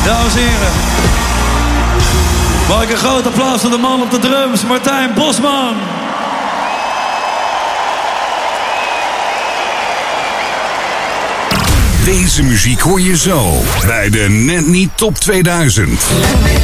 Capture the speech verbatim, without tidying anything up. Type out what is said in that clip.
Dames en heren, mag ik een groot applaus voor de man op de drums, Martijn Bosman. Deze muziek hoor je zo bij de Net Niet Top tweeduizend.